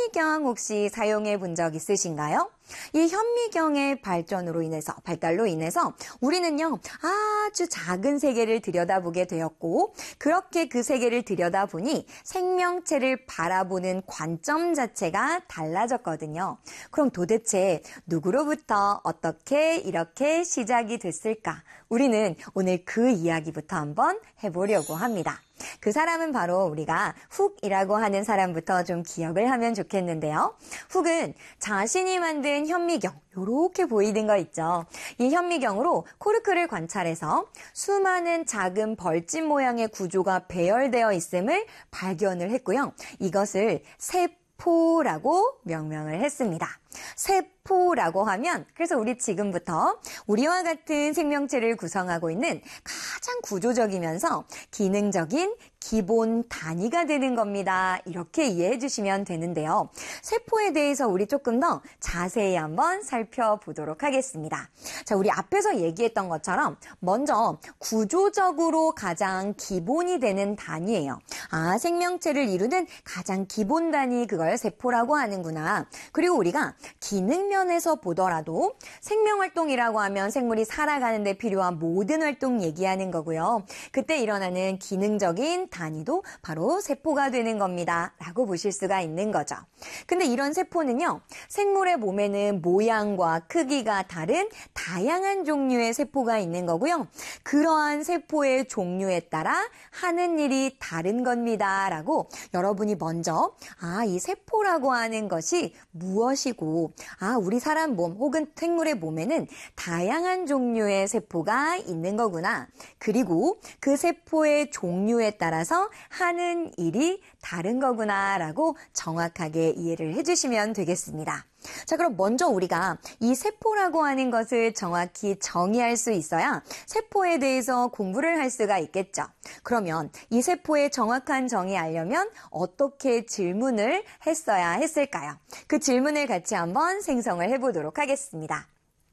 현미경 혹시 사용해 본 적 있으신가요? 이 현미경의 발달로 인해서 우리는요, 아주 작은 세계를 들여다보게 되었고, 그렇게 그 세계를 들여다보니 생명체를 바라보는 관점 자체가 달라졌거든요. 그럼 도대체 누구로부터 어떻게 이렇게 시작이 됐을까? 우리는 오늘 그 이야기부터 한번 해보려고 합니다. 그 사람은 바로 우리가 훅이라고 하는 사람부터 좀 기억을 하면 좋겠는데요. 훅은 자신이 만든 현미경, 요렇게 보이는 거 있죠. 이 현미경으로 코르크를 관찰해서 수많은 작은 벌집 모양의 구조가 배열되어 있음을 발견을 했고요. 이것을 세포라고 명명을 했습니다. 세포라고 하면 그래서 우리 지금부터 우리와 같은 생명체를 구성하고 있는 가장 구조적이면서 기능적인 기본 단위가 되는 겁니다. 이렇게 이해해 주시면 되는데요. 세포에 대해서 우리 조금 더 자세히 한번 살펴보도록 하겠습니다. 자, 우리 앞에서 얘기했던 것처럼 먼저 구조적으로 가장 기본이 되는 단위예요. 아, 생명체를 이루는 가장 기본 단위, 그걸 세포라고 하는구나. 그리고 우리가 기능 면에서 보더라도 생명활동이라고 하면 생물이 살아가는 데 필요한 모든 활동 얘기하는 거고요. 그때 일어나는 기능적인 단위도 바로 세포가 되는 겁니다. 라고 보실 수가 있는 거죠. 근데 이런 세포는요, 생물의 몸에는 모양과 크기가 다른 다양한 종류의 세포가 있는 거고요. 그러한 세포의 종류에 따라 하는 일이 다른 겁니다. 라고 여러분이 먼저 이 세포라고 하는 것이 무엇이고 우리 사람 몸 혹은 생물의 몸에는 다양한 종류의 세포가 있는 거구나. 그리고 그 세포의 종류에 따라서 하는 일이 다른 거구나 라고 정확하게 이해를 해주시면 되겠습니다. 자, 그럼 먼저 우리가 이 세포라고 하는 것을 정확히 정의할 수 있어야 세포에 대해서 공부를 할 수가 있겠죠. 그러면 이 세포의 정확한 정의 알려면 어떻게 질문을 했어야 했을까요? 그 질문을 같이 한번 생성을 해보도록 하겠습니다.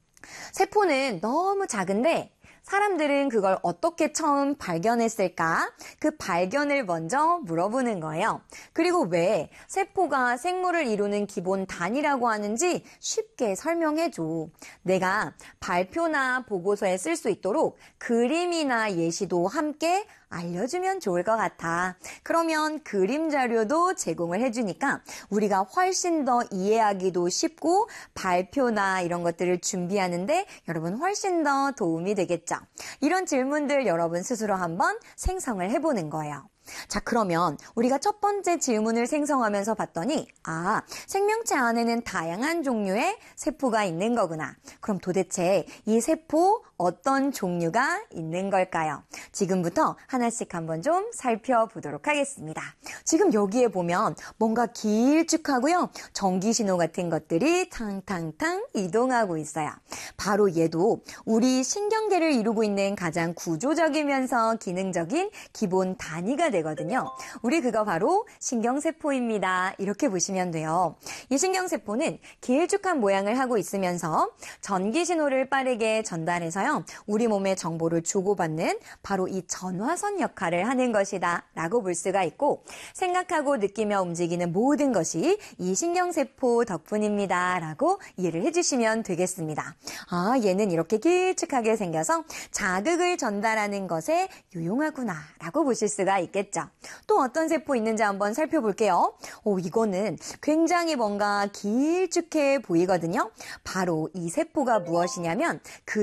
세포는 너무 작은데 사람들은 그걸 어떻게 처음 발견했을까? 그 발견을 먼저 물어보는 거예요. 그리고 왜 세포가 생물을 이루는 기본 단위라고 하는지 쉽게 설명해줘. 내가 발표나 보고서에 쓸 수 있도록 그림이나 예시도 함께 알려주면 좋을 것 같아. 그러면 그림 자료도 제공을 해주니까 우리가 훨씬 더 이해하기도 쉽고 발표나 이런 것들을 준비하는데 여러분 훨씬 더 도움이 되겠죠. 이런 질문들 여러분 스스로 한번 생성을 해보는 거예요. 자, 그러면 우리가 첫 번째 질문을 생성하면서 봤더니 생명체 안에는 다양한 종류의 세포가 있는 거구나. 그럼 도대체 이 세포 어떤 종류가 있는 걸까요? 지금부터 하나씩 한번 좀 살펴보도록 하겠습니다. 지금 여기에 보면 뭔가 길쭉하고요. 전기신호 같은 것들이 탕탕탕 이동하고 있어요. 바로 얘도 우리 신경계를 이루고 있는 가장 구조적이면서 기능적인 기본 단위가 되거든요. 우리 그거 바로 신경세포입니다. 이렇게 보시면 돼요. 이 신경세포는 길쭉한 모양을 하고 있으면서 전기신호를 빠르게 전달해서요. 우리 몸의 정보를 주고받는 바로 이 전화선 역할을 하는 것이다 라고 볼 수가 있고 생각하고 느끼며 움직이는 모든 것이 이 신경세포 덕분입니다 라고 이해를 해주시면 되겠습니다. 얘는 이렇게 길쭉하게 생겨서 자극을 전달하는 것에 유용하구나 라고 보실 수가 있겠죠. 또 어떤 세포 있는지 한번 살펴볼게요. 이거는 굉장히 뭔가 길쭉해 보이거든요. 바로 이 세포가 무엇이냐면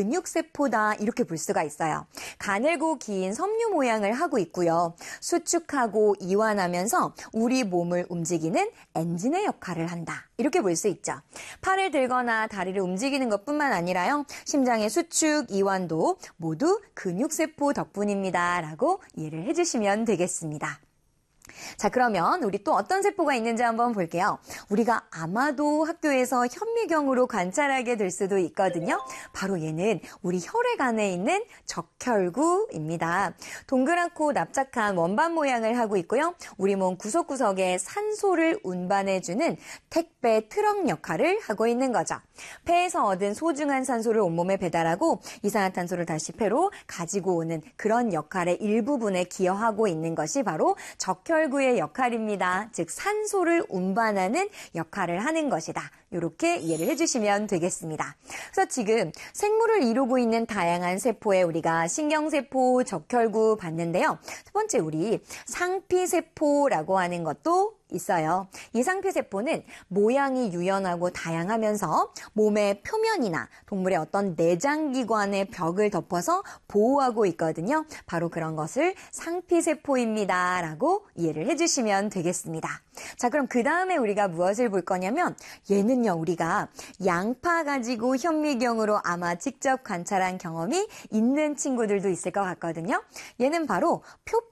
근육세포다 이렇게 볼 수가 있어요. 가늘고 긴 섬유 모양을 하고 있고요. 수축하고 이완하면서 우리 몸을 움직이는 엔진의 역할을 한다. 이렇게 볼 수 있죠. 팔을 들거나 다리를 움직이는 것뿐만 아니라요. 심장의 수축, 이완도 모두 근육세포 덕분입니다. 라고 이해를 해주시면 되겠습니다. 자, 그러면 우리 또 어떤 세포가 있는지 한번 볼게요. 우리가 아마도 학교에서 현미경으로 관찰하게 될 수도 있거든요. 바로 얘는 우리 혈액 안에 있는 적혈구입니다. 동그랗고 납작한 원반 모양을 하고 있고요. 우리 몸 구석구석에 산소를 운반해주는 택배 트럭 역할을 하고 있는 거죠. 폐에서 얻은 소중한 산소를 온몸에 배달하고 이산화탄소를 다시 폐로 가지고 오는 그런 역할의 일부분에 기여하고 있는 것이 바로 적혈 적혈구의 역할입니다. 즉 산소를 운반하는 역할을 하는 것이다. 이렇게 이해를 해주시면 되겠습니다. 그래서 지금 생물을 이루고 있는 다양한 세포에 우리가 신경세포, 적혈구 봤는데요. 첫 번째 우리 상피세포라고 하는 것도 있어요. 이 상피세포는 모양이 유연하고 다양하면서 몸의 표면이나 동물의 어떤 내장기관의 벽을 덮어서 보호하고 있거든요. 바로 그런 것을 상피세포입니다. 라고 이해를 해주시면 되겠습니다. 자, 그럼 그 다음에 우리가 무엇을 볼 거냐면 얘는요, 우리가 양파 가지고 현미경으로 아마 직접 관찰한 경험이 있는 친구들도 있을 것 같거든요. 얘는 바로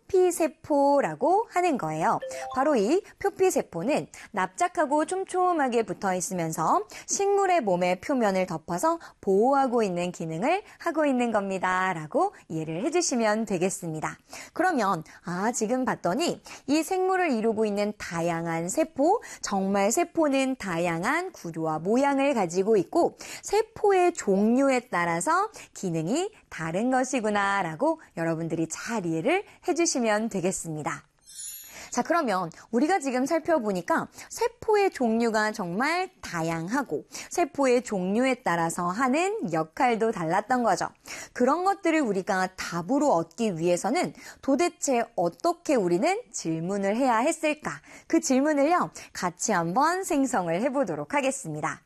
표피세포라고 하는 거예요. 바로 이 표피세포는 납작하고 촘촘하게 붙어 있으면서 식물의 몸의 표면을 덮어서 보호하고 있는 기능을 하고 있는 겁니다. 라고 이해를 해주시면 되겠습니다. 그러면 지금 봤더니 이 생물을 이루고 있는 다양한 세포, 정말 세포는 다양한 구조와 모양을 가지고 있고 세포의 종류에 따라서 기능이 다른 것이구나 라고 여러분들이 잘 이해를 해주시면 되겠습니다. 자, 그러면 우리가 지금 살펴보니까 세포의 종류가 정말 다양하고 세포의 종류에 따라서 하는 역할도 달랐던 거죠. 그런 것들을 우리가 답으로 얻기 위해서는 도대체 어떻게 우리는 질문을 해야 했을까? 그 질문을요, 같이 한번 생성을 해보도록 하겠습니다.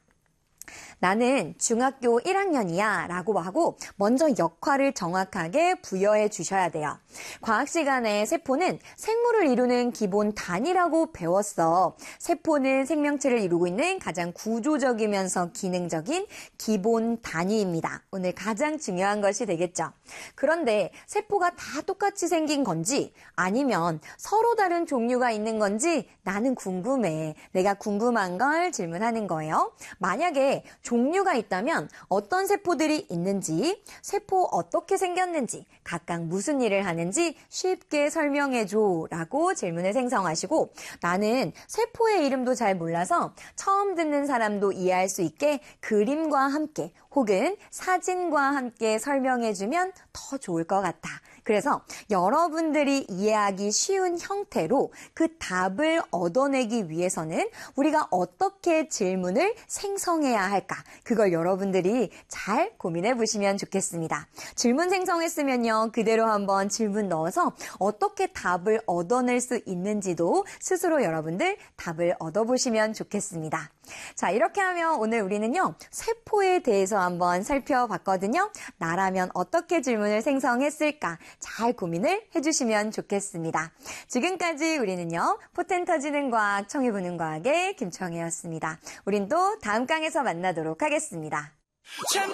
나는 중학교 1학년이야 라고 하고 먼저 역할을 정확하게 부여해 주셔야 돼요. 과학 시간에 세포는 생물을 이루는 기본 단위라고 배웠어. 세포는 생명체를 이루고 있는 가장 구조적이면서 기능적인 기본 단위입니다. 오늘 가장 중요한 것이 되겠죠. 그런데 세포가 다 똑같이 생긴 건지 아니면 서로 다른 종류가 있는 건지 나는 궁금해. 내가 궁금한 걸 질문하는 거예요. 만약에 종류가 있다면 어떤 세포들이 있는지, 세포 어떻게 생겼는지, 각각 무슨 일을 하는지 쉽게 설명해줘 라고 질문을 생성하시고 나는 세포의 이름도 잘 몰라서 처음 듣는 사람도 이해할 수 있게 그림과 함께 혹은 사진과 함께 설명해주면 더 좋을 것 같아. 그래서 여러분들이 이해하기 쉬운 형태로 그 답을 얻어내기 위해서는 우리가 어떻게 질문을 생성해야 할까? 그걸 여러분들이 잘 고민해 보시면 좋겠습니다. 질문 생성했으면요, 그대로 한번 질문 넣어서 어떻게 답을 얻어낼 수 있는지도 스스로 여러분들 답을 얻어보시면 좋겠습니다. 자, 이렇게 하면 오늘 우리는요, 세포에 대해서 한번 살펴봤거든요. 나라면 어떻게 질문을 생성했을까? 잘 고민을 해주시면 좋겠습니다. 지금까지 우리는요, 포텐 터지는 과학, 청해보는 과학의 김청혜였습니다. 우린 또 다음 강에서 만나도록 하겠습니다.